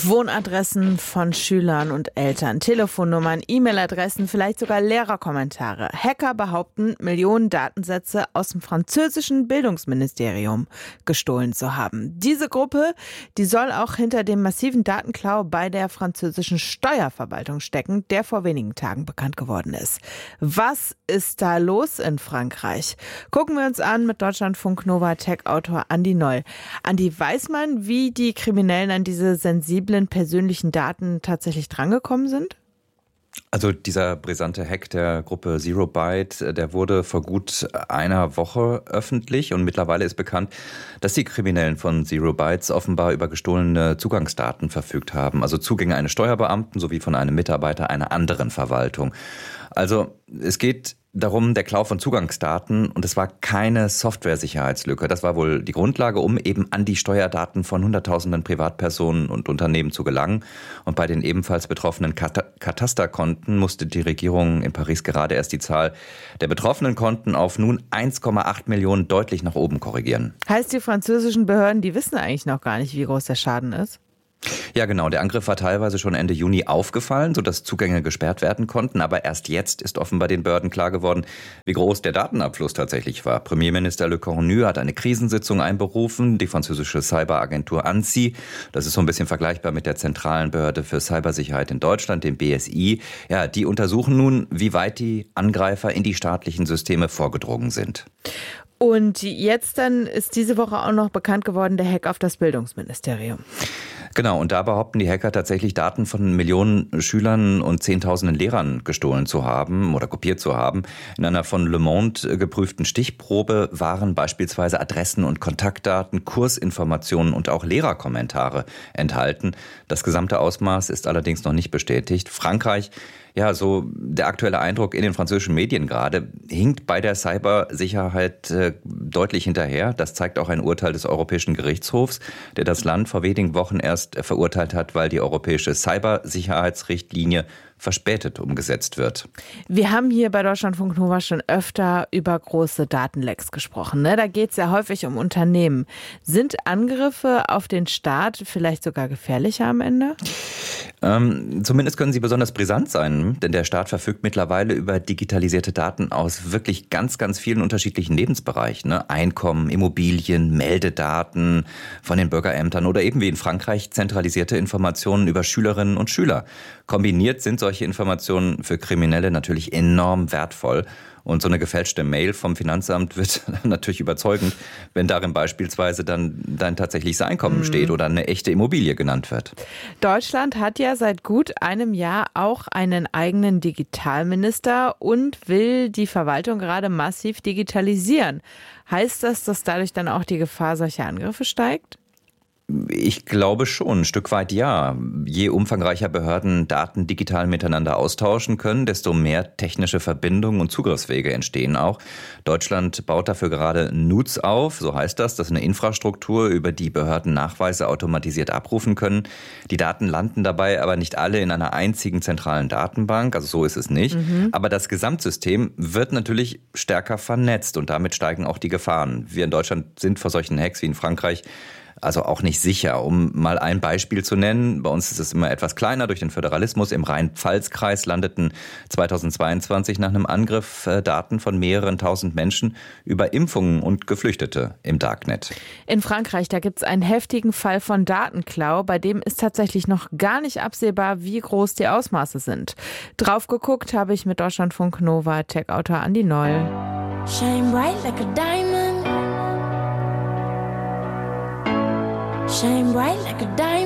Wohnadressen von Schülern und Eltern, Telefonnummern, E-Mail-Adressen, vielleicht sogar Lehrerkommentare. Hacker behaupten, Millionen Datensätze aus dem französischen Bildungsministerium gestohlen zu haben. Diese Gruppe, die soll auch hinter dem massiven Datenklau bei der französischen Steuerverwaltung stecken, der vor wenigen Tagen bekannt geworden ist. Was ist da los in Frankreich? Gucken wir uns an mit Deutschlandfunk Nova Tech-Autor Andi Noll. Andi, weiß man, wie die Kriminellen an diese sensiblen persönlichen Daten tatsächlich drangekommen sind? Also dieser brisante Hack der Gruppe Zero Byte, der wurde vor gut einer Woche öffentlich und mittlerweile ist bekannt, dass die Kriminellen von Zero Bytes offenbar über gestohlene Zugangsdaten verfügt haben, also Zugänge eines Steuerbeamten sowie von einem Mitarbeiter einer anderen Verwaltung. Also es geht darum, der Klau von Zugangsdaten, und es war keine Software-Sicherheitslücke. Das war wohl die Grundlage, um eben an die Steuerdaten von Hunderttausenden Privatpersonen und Unternehmen zu gelangen. Und bei den ebenfalls betroffenen Katasterkonten musste die Regierung in Paris gerade erst die Zahl der betroffenen Konten auf nun 1,8 Millionen deutlich nach oben korrigieren. Heißt, die französischen Behörden, die wissen eigentlich noch gar nicht, wie groß der Schaden ist? Ja, genau. Der Angriff war teilweise schon Ende Juni aufgefallen, sodass Zugänge gesperrt werden konnten. Aber erst jetzt ist offenbar den Behörden klar geworden, wie groß der Datenabfluss tatsächlich war. Premierminister Le Cornu hat eine Krisensitzung einberufen, die französische Cyberagentur ANSSI. Das ist so ein bisschen vergleichbar mit der Zentralen Behörde für Cybersicherheit in Deutschland, dem BSI. Ja, die untersuchen nun, wie weit die Angreifer in die staatlichen Systeme vorgedrungen sind. Und jetzt dann ist diese Woche auch noch bekannt geworden, der Hack auf das Bildungsministerium. Genau, und da behaupten die Hacker tatsächlich Daten von Millionen Schülern und Zehntausenden Lehrern gestohlen zu haben oder kopiert zu haben. In einer von Le Monde geprüften Stichprobe waren beispielsweise Adressen und Kontaktdaten, Kursinformationen und auch Lehrerkommentare enthalten. Das gesamte Ausmaß ist allerdings noch nicht bestätigt. Frankreich, ja, so der aktuelle Eindruck in den französischen Medien gerade, hinkt bei der Cybersicherheit deutlich hinterher. Das zeigt auch ein Urteil des Europäischen Gerichtshofs, der das Land vor wenigen Wochen erst verurteilt hat, weil die europäische Cybersicherheitsrichtlinie verspätet umgesetzt wird. Wir haben hier bei Deutschlandfunk Nova schon öfter über große Datenlecks gesprochen. Da geht es ja häufig um Unternehmen. Sind Angriffe auf den Staat vielleicht sogar gefährlicher am Ende? Zumindest können sie besonders brisant sein, denn der Staat verfügt mittlerweile über digitalisierte Daten aus wirklich ganz, ganz vielen unterschiedlichen Lebensbereichen. Einkommen, Immobilien, Meldedaten von den Bürgerämtern oder eben wie in Frankreich zentralisierte Informationen über Schülerinnen und Schüler. Kombiniert sind solche Informationen für Kriminelle natürlich enorm wertvoll. Und so eine gefälschte Mail vom Finanzamt wird natürlich überzeugend, wenn darin beispielsweise dann dein tatsächliches Einkommen steht oder eine echte Immobilie genannt wird. Deutschland hat ja seit gut einem Jahr auch einen eigenen Digitalminister und will die Verwaltung gerade massiv digitalisieren. Heißt das, dass dadurch dann auch die Gefahr solcher Angriffe steigt? Ich glaube schon, ein Stück weit ja. Je umfangreicher Behörden Daten digital miteinander austauschen können, desto mehr technische Verbindungen und Zugriffswege entstehen auch. Deutschland baut dafür gerade NUTS auf, so heißt das. Das ist eine Infrastruktur, über die Behörden Nachweise automatisiert abrufen können. Die Daten landen dabei aber nicht alle in einer einzigen zentralen Datenbank, also so ist es nicht. Aber das Gesamtsystem wird natürlich stärker vernetzt und damit steigen auch die Gefahren. Wir in Deutschland sind vor solchen Hacks wie in Frankreich also auch nicht sicher. Um mal ein Beispiel zu nennen, bei uns ist es immer etwas kleiner durch den Föderalismus. Im Rhein-Pfalz-Kreis landeten 2022 nach einem Angriff Daten von mehreren tausend Menschen über Impfungen und Geflüchtete im Darknet. In Frankreich, da gibt es einen heftigen Fall von Datenklau, bei dem ist tatsächlich noch gar nicht absehbar, wie groß die Ausmaße sind. Drauf geguckt habe ich mit Deutschlandfunk Nova Tech-Autor Andi Noll. Shine bright like a diamond. Shine bright like a diamond.